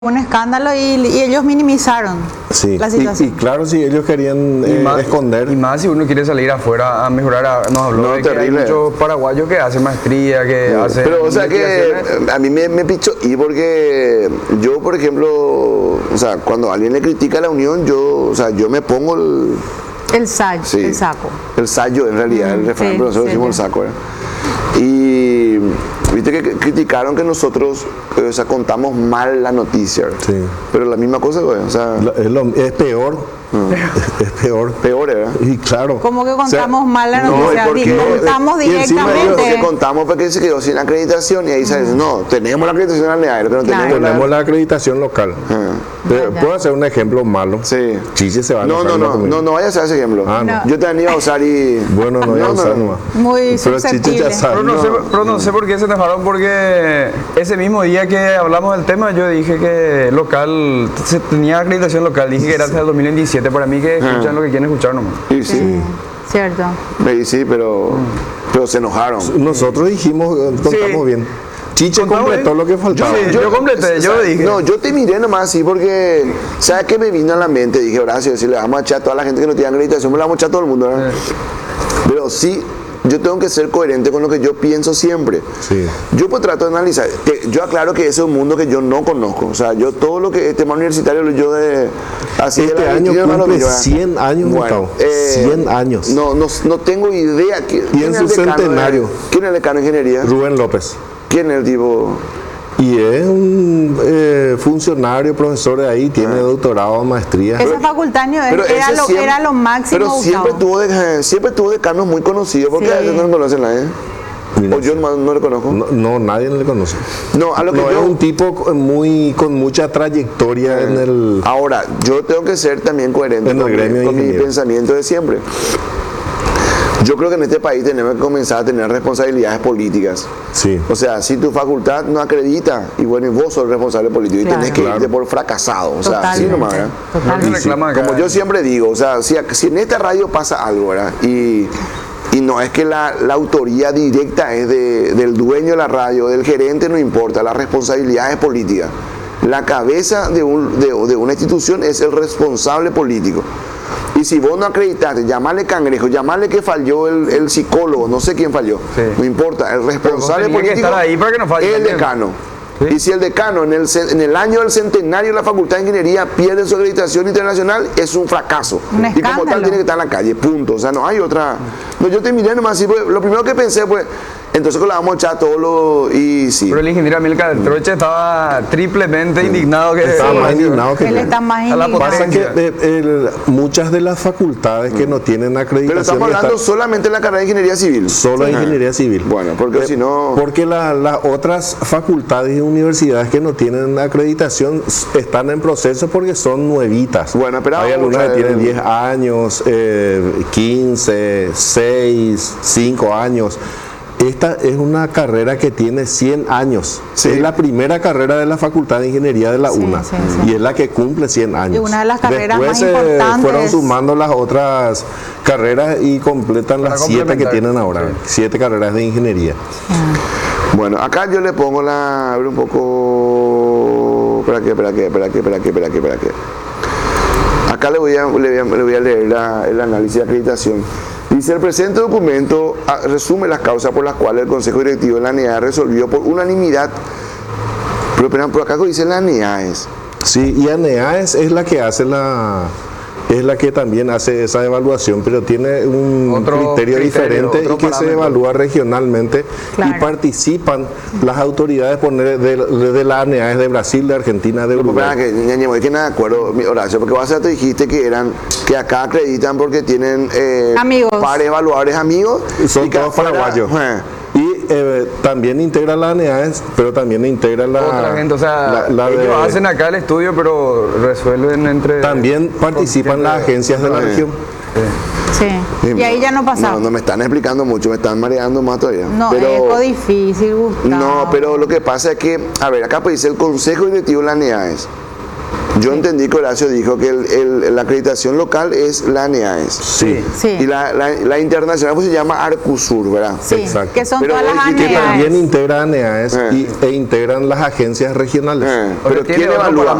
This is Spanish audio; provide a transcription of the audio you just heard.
un escándalo y ellos minimizaron Sí, la situación. y claro, si ellos querían esconder. Y más si uno quiere salir afuera a mejorar, nos habló No, de que hay terrible. muchos paraguayos que hacen maestría, que hacen Pero, o sea, que investigaciones. a mí me pichó, y porque yo, por ejemplo, o sea, cuando alguien le critica a la Unión, yo me pongo El saco. sí, El saco. el sayo, en realidad, el refrán, sí, pero nosotros sí, decimos sí. el saco, ¿verdad? Y viste que criticaron que nosotros, o sea, contamos mal la noticia, ¿verdad? Sí. Pero la misma cosa, güey, o sea, Es peor. Es peor. peor, ¿verdad? Y claro. Como que o sea, contamos mal la no, noticia, ¿y por qué? contamos Y encima directamente. Lo que contamos porque se quedó sin acreditación y ahí se dice, no, tenemos la acreditación al NEAR, pero no Claro. Tenemos la acreditación local. Ya. ¿Puedo hacer un ejemplo malo? Sí. Chiche se va a No, enojar conmigo. no vayas a hacer ese ejemplo. Ah, no. Yo te iba a usar y... Bueno, no voy a usar nomás. Muy Pero Chiche susceptible. ya sabe. Pero no sé por qué se enojaron, porque ese mismo día que hablamos del tema yo dije que local, se tenía acreditación local, dije que era hasta el 2027, para mí que escuchan lo que quieren escuchar nomás. Y sí, Cierto. y sí, pero se enojaron. Nosotros dijimos, contamos Sí. bien. Chiche Contamos completó bien. lo que faltaba. Sí, yo completé, yo ¿sabes? dije. No, yo te miré nomás así porque, ¿sabes qué me vino a la mente? Dije, Horacio, si le vamos a echar a toda la gente que no tiene acreditación, me la vamos a echar a todo el mundo, ¿verdad? Pero sí, yo tengo que ser coherente con lo que yo pienso siempre. Sí. Yo pues trato de analizar, yo aclaro que ese es un mundo que yo no conozco, o sea, yo todo lo que es tema universitario, yo de... Así Este de la año Argentina, no lo cumple miro, ¿verdad? 100 años, Bueno, Gustavo. 100 años. No tengo idea. ¿Quién en es su el decano centenario. ¿Quién es el decano de ingeniería? Rubén López. ¿Quién es el tipo? Y es un funcionario, profesor de ahí, tiene doctorado, maestría. Esa facultad Pero era ese siempre- era lo máximo. Pero siempre Gustavo. siempre tuvo decanos muy conocidos, porque Sí. a veces no lo conocen nadie. Mira, O yo no le conozco. no, nadie le conoce. No, a lo que No, es yo... un tipo con mucha trayectoria en el... Ahora, yo tengo que ser también coherente En el gremio de con mi ingenieros. pensamiento de siempre. Yo creo que en este país tenemos que comenzar a tener responsabilidades políticas. Sí. O sea, si tu facultad no acredita, y bueno, y vos sos el responsable político, Claro. y tenés que irte Claro. por fracasado. O sea, así Totalmente. nomás, ¿verdad? No Totalmente. se reclama acá. Como yo siempre digo, o sea, si en esta radio pasa algo, ¿verdad? Y no es que la autoría directa es del dueño de la radio, del gerente, no importa, la responsabilidad es política. La cabeza de una institución es el responsable político. Y si vos no acreditaste, llamarle cangrejo, llamarle que falló el psicólogo, no sé quién falló, Sí. no importa, el responsable tenés que político estar ahí para que no falle es el también. decano. Sí. Y si el decano en el año del centenario de la Facultad de Ingeniería pierde su acreditación internacional, es un fracaso. Un Y como tal escándalo. tiene que estar en la calle, punto. O sea, no hay otra. No, yo te miré nomás así, porque lo primero que pensé fue, entonces la vamos a echar todo lo. Y sí. Pero el ingeniero Amílcar Troche estaba triplemente indignado que... Estaba más indignado que Él yo. está más A la indignado. Pasa que muchas de las facultades que no tienen Pero acreditación estamos hablando están solamente de la carrera de Ingeniería Civil. solo de ingeniería civil. Bueno, porque si no. Porque las otras facultades y universidades que no tienen acreditación están en proceso porque son nuevitas. Bueno, pero hay vamos algunas a que ver. tienen 10 años, 15, 6, 5 años. Esta es una carrera que tiene 100 años. Sí. Es la primera carrera de la Facultad de Ingeniería de la Sí, UNA. sí, sí. Y es la que cumple 100 años. Y una de las carreras Después más se importantes. fueron sumando las otras carreras y completan Para las 7 que complementar. tienen ahora. 7 carreras de ingeniería. Bueno, acá yo le pongo a ver un poco. Espera que. Acá le voy a leer el análisis de acreditación. Dice, el presente documento resume las causas por las cuales el Consejo Directivo de la NEA resolvió por unanimidad, pero por acá dice la NEAES. Sí, y ANEAES es la que hace es la que también hace esa evaluación, pero tiene un Otro criterio criterio, diferente otro y que se parámetro. evalúa regionalmente Claro. y participan las autoridades de la ANEAES de Brasil, de Argentina, de Espera Uruguay. que Ñañemo, es que nada de acuerdo, Horacio, porque vos te dijiste que acá acreditan porque tienen Amigos. pares evaluadores amigos. Son y que todos afuera- paraguayos. Y también integra la ANEAES, pero también integra Otra gente, o sea, la ellos de- hacen acá el estudio, pero resuelven entre... también participan las agencias de la región. Sí. Y ahí ya no pasaba. No me están explicando mucho, me están mareando más todavía. No, pero, es algo difícil, Gustavo. no, pero lo que pasa es que, a ver, acá pues dice el Consejo Directivo de la NEAES. Yo entendí que Horacio dijo que la acreditación local es la ANEAES. Sí. Sí. Y la internacional pues se llama Arcusur, ¿verdad? Sí, Exacto. que son Pero todas vos las dijiste Que también ANEAES. integra ANEAES e integran las agencias regionales. Pero tiene ¿quién otro evalúa?